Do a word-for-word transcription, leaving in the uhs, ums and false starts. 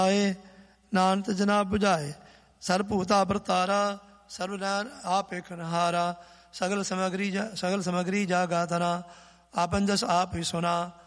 ਆਏ ਨਾਨਕ ਜਨਾ ਬੁਝਾਏ। ਸਰਭੂਤਾ ਵਰਤਾਰਾ ਸਰਬ ਨੈਣ ਆਪ ਏਕਨਹਾਰਾ। ਸਗਲ ਸਮਗਰੀ ਸਗਲ ਸਮਗਰੀ ਜਾ ਗਾਥਨਾ ਆਪਨ ਜਸ ਆਪ ਹੀ ਸੁਨਾ।